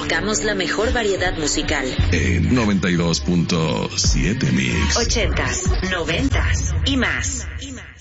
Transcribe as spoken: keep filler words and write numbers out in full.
Buscamos la mejor variedad musical. En noventa y dos punto siete Mix. Ochentas, noventas y más. Y más.